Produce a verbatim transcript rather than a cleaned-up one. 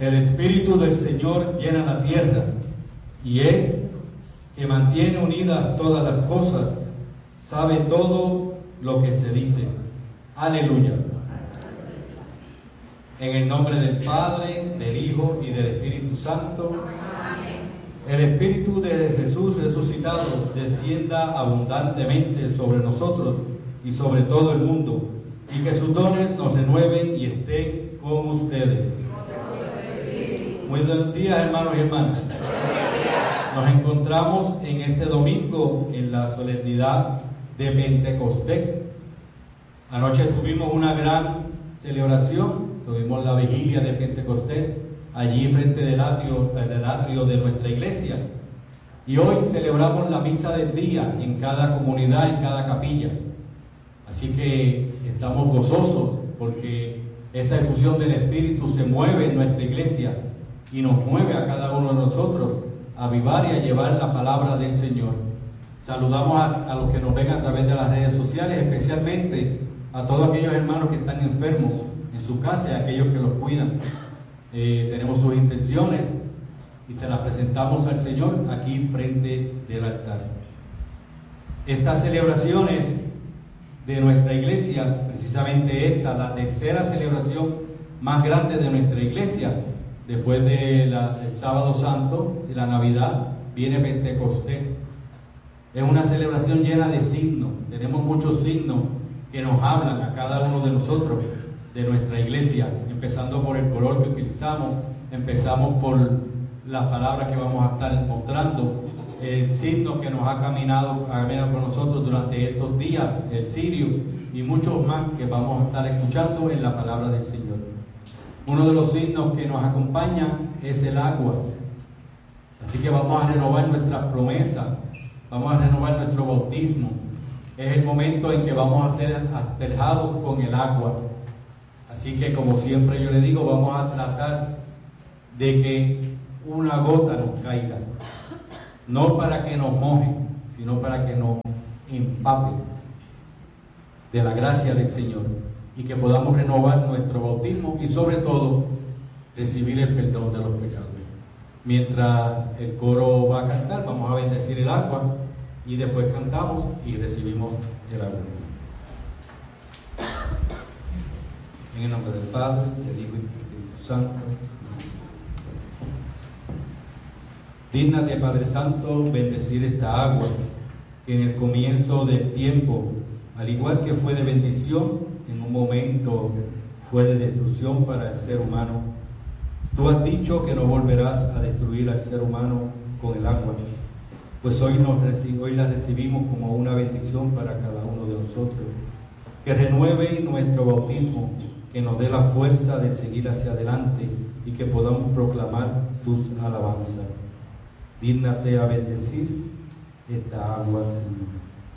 El Espíritu del Señor llena la tierra, y Él, que mantiene unidas todas las cosas, sabe todo lo que se dice. Aleluya. En el nombre del Padre, del Hijo y del Espíritu Santo. El Espíritu de Jesús resucitado descienda abundantemente sobre nosotros y sobre todo el mundo, y que sus dones nos renueven y estén con ustedes. Muy buenos días, hermanos y hermanas. Nos encontramos en este domingo en la solemnidad de Pentecostés. Anoche tuvimos una gran celebración, tuvimos la vigilia de Pentecostés allí frente del atrio, del atrio de nuestra iglesia, y hoy celebramos la misa del día en cada comunidad, en cada capilla. Así que estamos gozosos porque esta efusión del Espíritu se mueve en nuestra iglesia y nos mueve a cada uno de nosotros a avivar y a llevar la palabra del Señor. Saludamos a, a los que nos ven a través de las redes sociales, especialmente a todos aquellos hermanos que están enfermos en su casa y a aquellos que los cuidan. Eh, tenemos sus intenciones y se las presentamos al Señor aquí frente del altar. Estas celebraciones de nuestra iglesia, precisamente esta, la tercera celebración más grande de nuestra iglesia, después de la, del Sábado Santo, de la Navidad, viene Pentecostés. Es una celebración llena de signos. Tenemos muchos signos que nos hablan a cada uno de nosotros, de nuestra iglesia, empezando por el color que utilizamos, empezamos por las palabras que vamos a estar mostrando, el signo que nos ha caminado, ha caminado con nosotros durante estos días, el cirio, y muchos más que vamos a estar escuchando en la palabra del Señor. Uno de los signos que nos acompaña es el agua. Así que vamos a renovar nuestras promesas, vamos a renovar nuestro bautismo. Es el momento en que vamos a ser asperjados con el agua. Así que, como siempre yo le digo, vamos a tratar de que una gota nos caiga. No para que nos moje, sino para que nos empape de la gracia del Señor y que podamos renovar nuestro bautismo y sobre todo recibir el perdón de los pecados. Mientras el coro va a cantar, vamos a bendecir el agua y después cantamos y recibimos el agua. En el nombre del Padre, del Hijo y del Espíritu Santo. Dígnate, Padre Santo, bendecir esta agua, que en el comienzo del tiempo, al igual que fue de bendición, en un momento fue de destrucción para el ser humano. Tú has dicho que no volverás a destruir al ser humano con el agua, pues hoy, nos, hoy la recibimos como una bendición para cada uno de nosotros. Que renueve nuestro bautismo, que nos dé la fuerza de seguir hacia adelante y que podamos proclamar tus alabanzas. Dígnate a bendecir esta agua, Señor.